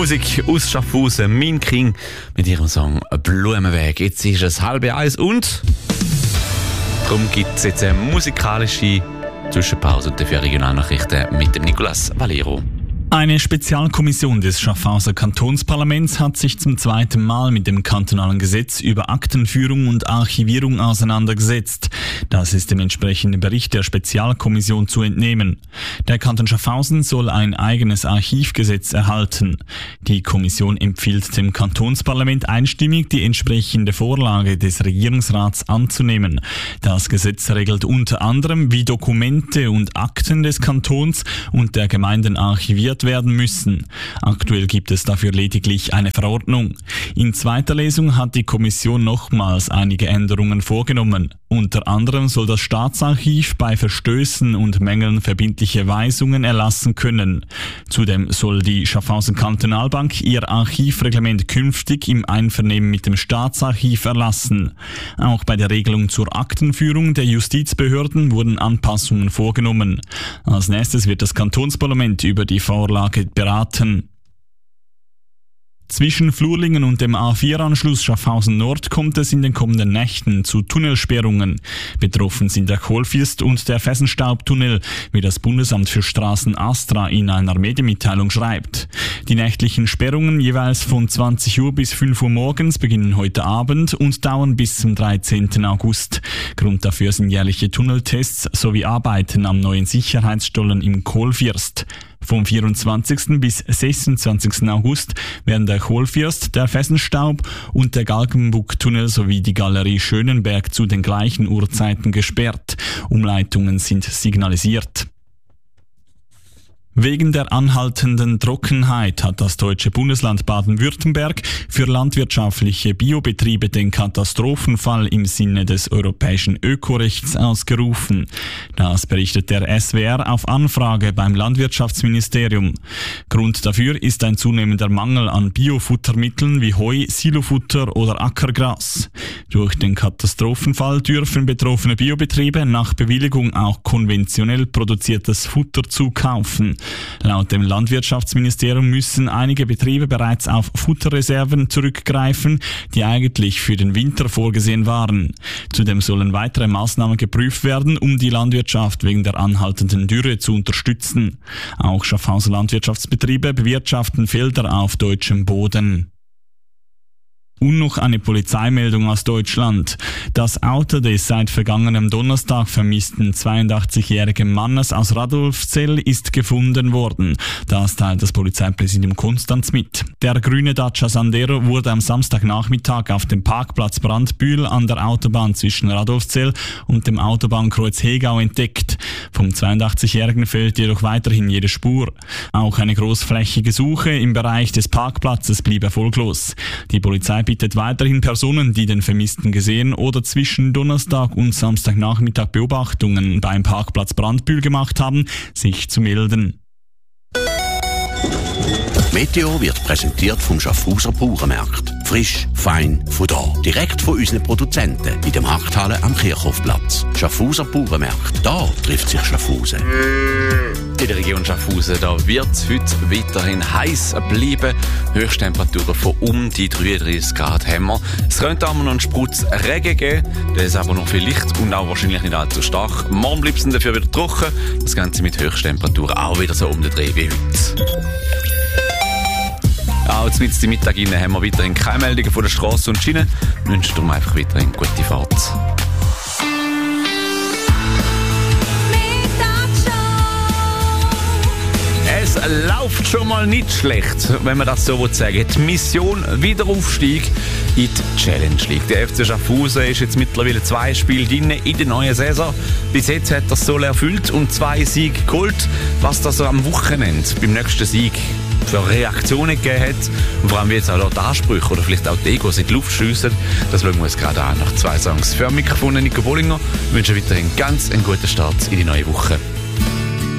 Musik aus Schaffhausen, Mean King mit ihrem Song Blumenweg. Jetzt ist es 12:30 und darum gibt es jetzt eine musikalische Zwischenpause und dafür Regionalnachrichten mit dem Nicolas Valero. Eine Spezialkommission des Schaffhauser Kantonsparlaments hat sich zum zweiten Mal mit dem kantonalen Gesetz über Aktenführung und Archivierung auseinandergesetzt. Das ist dem entsprechenden Bericht der Spezialkommission zu entnehmen. Der Kanton Schaffhausen soll ein eigenes Archivgesetz erhalten. Die Kommission empfiehlt dem Kantonsparlament einstimmig, die entsprechende Vorlage des Regierungsrats anzunehmen. Das Gesetz regelt unter anderem, wie Dokumente und Akten des Kantons und der Gemeinden archiviert werden müssen. Aktuell gibt es dafür lediglich eine Verordnung. In zweiter Lesung hat die Kommission nochmals einige Änderungen vorgenommen. Unter anderem soll das Staatsarchiv bei Verstößen und Mängeln verbindliche Weisungen erlassen können. Zudem soll die Schaffhausen Kantonalbank ihr Archivreglement künftig im Einvernehmen mit dem Staatsarchiv erlassen. Auch bei der Regelung zur Aktenführung der Justizbehörden wurden Anpassungen vorgenommen. Als nächstes wird das Kantonsparlament über die Vorlage beraten. Zwischen Flurlingen und dem A4-Anschluss Schaffhausen Nord kommt es in den kommenden Nächten zu Tunnelsperrungen. Betroffen sind der Kohlfirst und der Fessenstaubtunnel, wie das Bundesamt für Straßen ASTRA in einer Medienmitteilung schreibt. Die nächtlichen Sperrungen jeweils von 20 Uhr bis 5 Uhr morgens beginnen heute Abend und dauern bis zum 13. August. Grund dafür sind jährliche Tunneltests sowie Arbeiten am neuen Sicherheitsstollen im Kohlfirst. Vom 24. bis 26. August werden der Kohlfirst, der Fessenstaub und der Galgenbuck-Tunnel sowie die Galerie Schönenberg zu den gleichen Uhrzeiten gesperrt. Umleitungen sind signalisiert. Wegen der anhaltenden Trockenheit hat das deutsche Bundesland Baden-Württemberg für landwirtschaftliche Biobetriebe den Katastrophenfall im Sinne des europäischen Ökorechts ausgerufen. Das berichtet der SWR auf Anfrage beim Landwirtschaftsministerium. Grund dafür ist ein zunehmender Mangel an Biofuttermitteln wie Heu, Silofutter oder Ackergras. Durch den Katastrophenfall dürfen betroffene Biobetriebe nach Bewilligung auch konventionell produziertes Futter zukaufen. Laut dem Landwirtschaftsministerium müssen einige Betriebe bereits auf Futterreserven zurückgreifen, die eigentlich für den Winter vorgesehen waren. Zudem sollen weitere Maßnahmen geprüft werden, um die Landwirtschaft wegen der anhaltenden Dürre zu unterstützen. Auch Schaffhauser Landwirtschaftsbetriebe bewirtschaften Felder auf deutschem Boden. Und noch eine Polizeimeldung aus Deutschland. Das Auto des seit vergangenem Donnerstag vermissten 82-jährigen Mannes aus Radolfzell ist gefunden worden. Das teilt das Polizeipräsidium Konstanz mit. Der grüne Dacia Sandero wurde am Samstagnachmittag auf dem Parkplatz Brandbühl an der Autobahn zwischen Radolfzell und dem Autobahnkreuz Hegau entdeckt. Vom 82-jährigen fehlt jedoch weiterhin jede Spur. Auch eine großflächige Suche im Bereich des Parkplatzes blieb erfolglos. Die Polizei bittet weiterhin Personen, die den Vermissten gesehen oder zwischen Donnerstag und Samstagnachmittag Beobachtungen beim Parkplatz Brandbühl gemacht haben, sich zu melden. Meteo wird präsentiert vom Schaffhauser Bauernmarkt. Frisch, fein, von da. Direkt von unseren Produzenten in der Markthalle am Kirchhofplatz. Schaffhauser Bauernmarkt. Da trifft sich Schaffhausen. In der Region Schaffhausen wird es heute weiterhin heiß bleiben. Höchsttemperaturen von um die 33 Grad haben wir. Es könnte aber noch einen Sprutz Regen geben. Der ist aber noch viel Licht und auch wahrscheinlich nicht allzu stark. Morgen bleibt es dafür wieder trocken. Das Ganze mit Höchsttemperaturen auch wieder so um den Dreh wie heute. Auch zum Mittag haben wir weiterhin keine Meldungen von der Straße und Schiene. Wir wünschen darum einfach weiterhin gute Fahrt. Es läuft schon mal nicht schlecht, wenn man das so sagen will. Die Mission Wiederaufstieg in die Challenge League. Der FC Schaffhausen ist jetzt mittlerweile 2 Spiele drin in der neuen Saison. Bis jetzt hat er das Soll erfüllt und 2 Siege geholt. Was das am Wochenende beim nächsten Sieg für Reaktionen gegeben hat und vor allem wie jetzt auch die Ansprüche oder vielleicht auch die Egos in die Luft schiessen, das schauen wir uns gerade an nach 2 Songs. Für Mikrofon Nico Bollinger wünsche weiterhin ganz einen guten Start in die neue Woche.